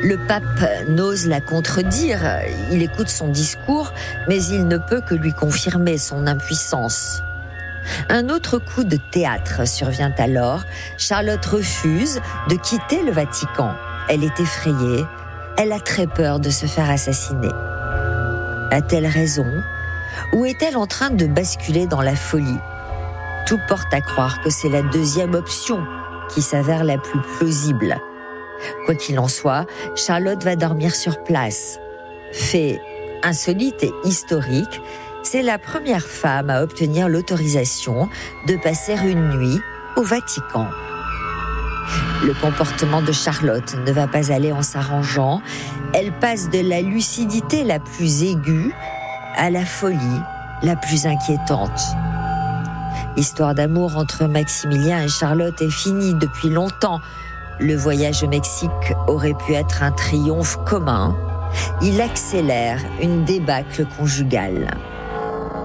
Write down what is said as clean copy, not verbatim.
Le pape n'ose la contredire, il écoute son discours, mais il ne peut que lui confirmer son impuissance. Un autre coup de théâtre survient alors. Charlotte refuse de quitter le Vatican. Elle est effrayée, elle a très peur de se faire assassiner. A-t-elle raison ? Ou est-elle en train de basculer dans la folie ? Tout porte à croire que c'est la deuxième option qui s'avère la plus plausible. Quoi qu'il en soit, Charlotte va dormir sur place. Fait insolite et historique, c'est la première femme à obtenir l'autorisation de passer une nuit au Vatican. Le comportement de Charlotte ne va pas aller en s'arrangeant. Elle passe de la lucidité la plus aiguë à la folie la plus inquiétante. L'histoire d'amour entre Maximilien et Charlotte est finie depuis longtemps. Le voyage au Mexique aurait pu être un triomphe commun. Il accélère une débâcle conjugale.